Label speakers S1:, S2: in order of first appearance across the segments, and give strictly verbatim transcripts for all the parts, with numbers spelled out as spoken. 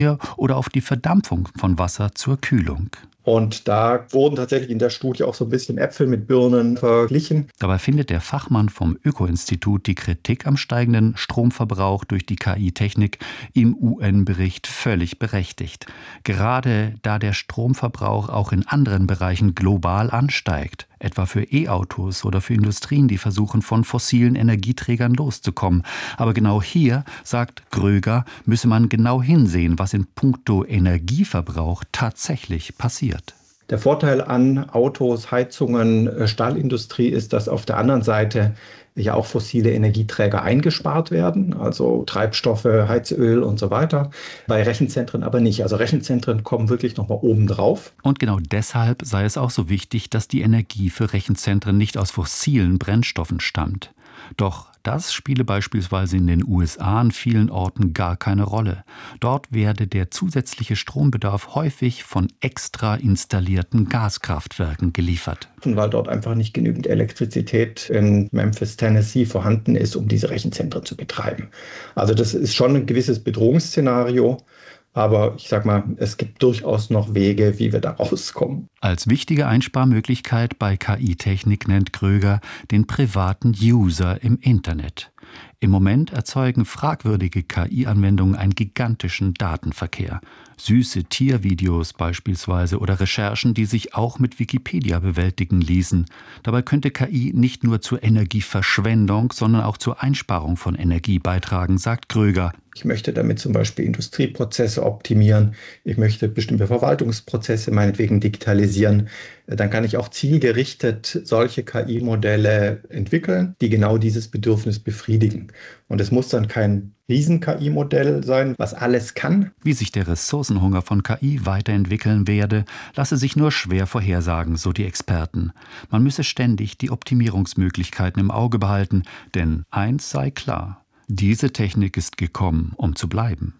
S1: oder auf die Verdampfung von Wasser zur Kühlung.
S2: Und da wurden tatsächlich in der Studie auch so ein bisschen Äpfel mit Birnen verglichen.
S1: Dabei findet der Fachmann vom Öko-Institut die Kritik am steigenden Stromverbrauch durch die K I-Technik im U N-Bericht völlig berechtigt. Gerade da der Stromverbrauch auch in anderen Bereichen global ansteigt, etwa für E-Autos oder für Industrien, die versuchen, von fossilen Energieträgern loszukommen. Aber genau hier, sagt Gröger, müsse man genau hinsehen, was in puncto Energieverbrauch tatsächlich passiert.
S2: Der Vorteil an Autos, Heizungen, Stahlindustrie ist, dass auf der anderen Seite ja auch fossile Energieträger eingespart werden, also Treibstoffe, Heizöl und so weiter. Bei Rechenzentren aber nicht. Also Rechenzentren kommen wirklich nochmal oben drauf.
S1: Und genau deshalb sei es auch so wichtig, dass die Energie für Rechenzentren nicht aus fossilen Brennstoffen stammt. Doch das spiele beispielsweise in den U S A an vielen Orten gar keine Rolle. Dort werde der zusätzliche Strombedarf häufig von extra installierten Gaskraftwerken geliefert.
S2: Weil dort einfach nicht genügend Elektrizität in Memphis, Tennessee vorhanden ist, um diese Rechenzentren zu betreiben. Also das ist schon ein gewisses Bedrohungsszenario. Aber ich sag mal, es gibt durchaus noch Wege, wie wir da rauskommen.
S1: Als wichtige Einsparmöglichkeit bei K I-Technik nennt Gröger den privaten User im Internet. Im Moment erzeugen fragwürdige K I-Anwendungen einen gigantischen Datenverkehr. Süße Tiervideos beispielsweise oder Recherchen, die sich auch mit Wikipedia bewältigen ließen. Dabei könnte K I nicht nur zur Energieverschwendung, sondern auch zur Einsparung von Energie beitragen, sagt Gröger.
S2: Ich möchte damit zum Beispiel Industrieprozesse optimieren. Ich möchte bestimmte Verwaltungsprozesse meinetwegen digitalisieren. Dann kann ich auch zielgerichtet solche K I-Modelle entwickeln, die genau dieses Bedürfnis befriedigen. Und es muss dann kein Riesen-K I-Modell sein, was alles kann.
S1: Wie sich der Ressourcenhunger von K I weiterentwickeln werde, lasse sich nur schwer vorhersagen, so die Experten. Man müsse ständig die Optimierungsmöglichkeiten im Auge behalten, denn eins sei klar: Diese Technik ist gekommen, um zu bleiben.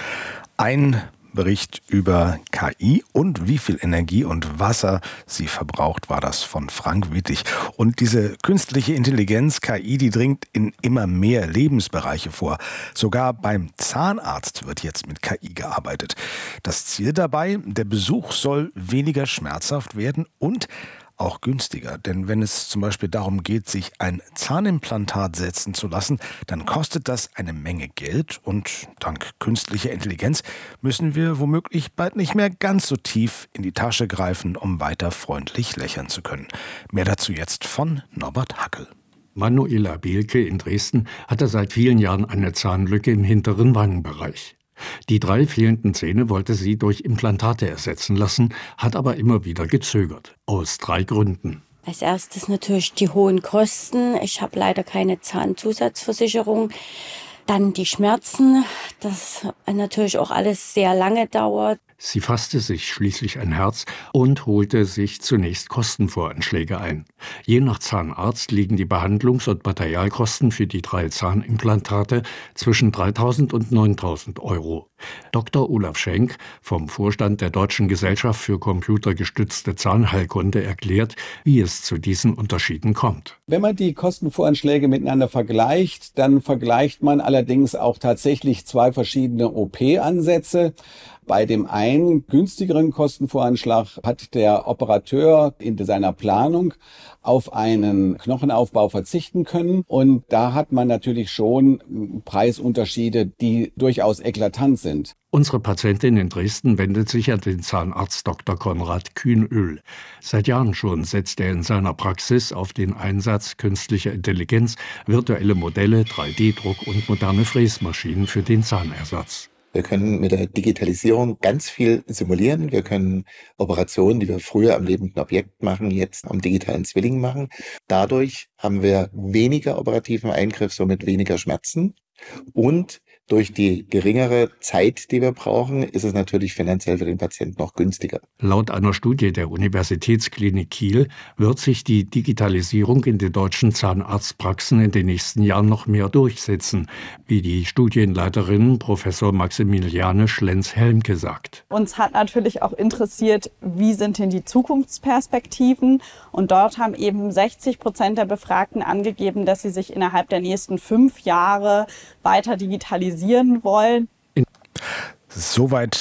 S3: Ein Bericht über K I und wie viel Energie und Wasser sie verbraucht, war das von Frank Wittig. Und diese künstliche Intelligenz, K I, die dringt in immer mehr Lebensbereiche vor. Sogar beim Zahnarzt wird jetzt mit K I gearbeitet. Das Ziel dabei: Der Besuch soll weniger schmerzhaft werden und auch günstiger. Denn wenn es zum Beispiel darum geht, sich ein Zahnimplantat setzen zu lassen, dann kostet das eine Menge Geld und dank künstlicher Intelligenz müssen wir womöglich bald nicht mehr ganz so tief in die Tasche greifen, um weiter freundlich lächeln zu können. Mehr dazu jetzt von Norbert Hackel.
S4: Manuela Behlke in Dresden hatte seit vielen Jahren eine Zahnlücke im hinteren Wangenbereich. Die drei fehlenden Zähne wollte sie durch Implantate ersetzen lassen, hat aber immer wieder gezögert. Aus drei Gründen.
S5: Als erstes natürlich die hohen Kosten. Ich habe leider keine Zahnzusatzversicherung. Dann die Schmerzen, das natürlich auch alles sehr lange dauert.
S4: Sie fasste sich schließlich ein Herz und holte sich zunächst Kostenvoranschläge ein. Je nach Zahnarzt liegen die Behandlungs- und Materialkosten für die drei Zahnimplantate zwischen dreitausend und neuntausend Euro. Doktor Olaf Schenk vom Vorstand der Deutschen Gesellschaft für computergestützte Zahnheilkunde erklärt, wie es zu diesen Unterschieden kommt.
S6: Wenn man die Kostenvoranschläge miteinander vergleicht, dann vergleicht man allerdings auch tatsächlich zwei verschiedene O P-Ansätze. Bei dem einen günstigeren Kostenvoranschlag hat der Operateur in seiner Planung auf einen Knochenaufbau verzichten können. Und da hat man natürlich schon Preisunterschiede, die durchaus eklatant sind.
S4: Unsere Patientin in Dresden wendet sich an den Zahnarzt Doktor Konrad Kühnöhl. Seit Jahren schon setzt er in seiner Praxis auf den Einsatz künstlicher Intelligenz, virtuelle Modelle, drei D Druck und moderne Fräsmaschinen für den Zahnersatz.
S7: Wir können mit der Digitalisierung ganz viel simulieren. Wir können Operationen, die wir früher am lebenden Objekt machen, jetzt am digitalen Zwilling machen. Dadurch haben wir weniger operativen Eingriff, somit weniger Schmerzen. Und durch die geringere Zeit, die wir brauchen, ist es natürlich finanziell für den Patienten noch günstiger.
S4: Laut einer Studie der Universitätsklinik Kiel wird sich die Digitalisierung in den deutschen Zahnarztpraxen in den nächsten Jahren noch mehr durchsetzen, wie die Studienleiterin Professor Maximiliane Schlenz-Helmke sagt.
S8: Uns hat natürlich auch interessiert, wie sind denn die Zukunftsperspektiven? Und dort haben eben sechzig Prozent der Befragten angegeben, dass sie sich innerhalb der nächsten fünf Jahre weiter digitalisieren wollen.
S3: Soweit